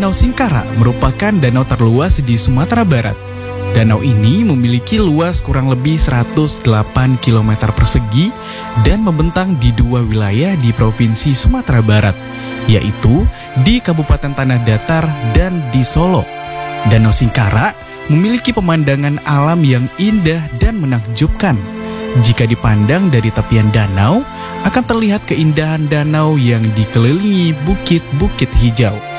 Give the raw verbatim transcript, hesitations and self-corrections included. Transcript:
Danau Singkarak merupakan danau terluas di Sumatera Barat. Danau ini memiliki luas kurang lebih seratus delapan kilometer persegi dan membentang di dua wilayah di Provinsi Sumatera Barat, yaitu di Kabupaten Tanah Datar dan di Solo. Danau Singkarak memiliki pemandangan alam yang indah dan menakjubkan. Jika dipandang dari tepian danau, akan terlihat keindahan danau yang dikelilingi bukit-bukit hijau.